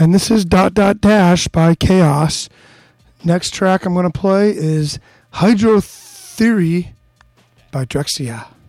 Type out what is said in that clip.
And this is Dot Dot Dash by Chaos. Next track I'm going to play is Hydro Theory by Drexia.